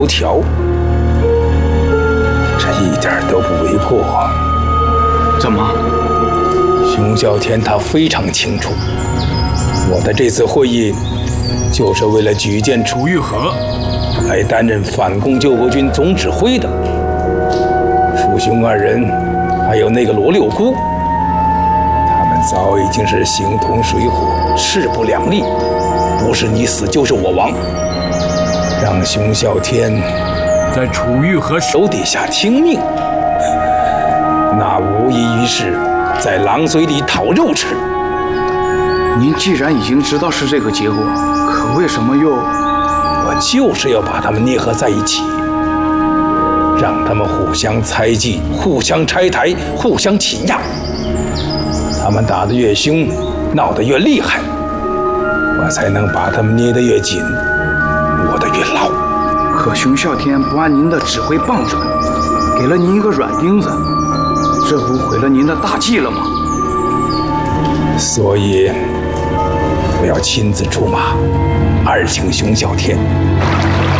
头条，这一点都不为过。 怎么？ 熊啸天他非常清楚，我的这次会议就是为了举荐楚玉和来担任反攻救国军总指挥的。父兄二人，还有那个罗六姑，他们早已经是形同水火，势不两立，不是你死就是我亡。让熊啸天在楚玉和手底下听命，那无异于是在狼嘴里讨肉吃。 您既然已经知道是这个结果，可为什么又…… 我就是要把他们捏合在一起，让他们互相猜忌、互相拆台、互相欺压。他们打得越凶，闹得越厉害，我才能把他们捏得越紧，握得越牢。 可熊啸天不按您的指挥棒转，给了您一个软钉子，这不毁了您的大计了吗？ 所以我要亲自出马，二请熊啸天